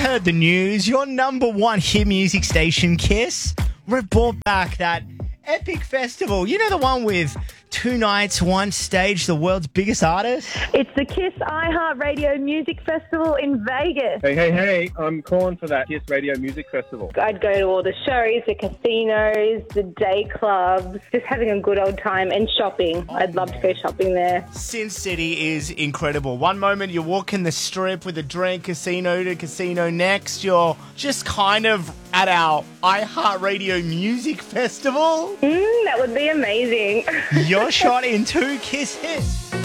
heard the news. Your number one hit music station, Kiss, brought back that epic festival. You know, the one with 2 nights, 1 stage, the world's biggest artist? It's the Kiss iHeartRadio Music Festival in Vegas. Hey, I'm calling for that Kiss Radio Music Festival. I'd go to all the shows, the casinos, the day clubs, just having a good old time and shopping. I'd love to go shopping there. Sin City is incredible. One moment you're walking the strip with a drink, casino to casino. Next, you're just kind of at our iHeartRadio Music Festival. That would be amazing. Your shot in 2 Kiss hits.